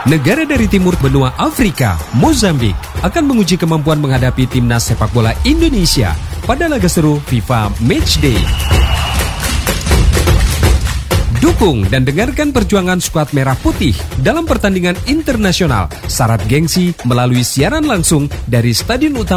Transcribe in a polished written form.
Negara dari timur benua Afrika, Mozambik, akan menguji kemampuan menghadapi timnas sepak bola Indonesia pada laga seru FIFA Matchday. Dukung dan dengarkan perjuangan skuad Merah Putih dalam pertandingan internasional syarat gengsi melalui siaran langsung dari Stadion Utama